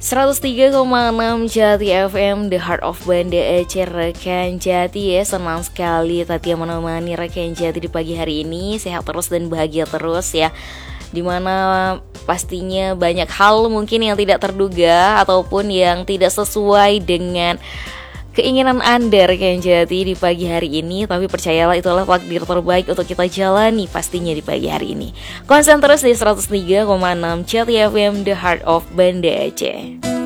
103,6 Jati FM, The Heart of Banda Aceh, rekan Jati ya. Senang sekali tadi menemani rekan Jati di pagi hari ini. Sehat terus dan bahagia terus ya. Dimana pastinya banyak hal mungkin yang tidak terduga ataupun yang tidak sesuai dengan keinginan Anda rekan Jati di pagi hari ini. Tapi percayalah itulah takdir terbaik untuk kita jalani pastinya di pagi hari ini. Konsen terus di 103,6 Jati FM, The Heart of Banda Aceh.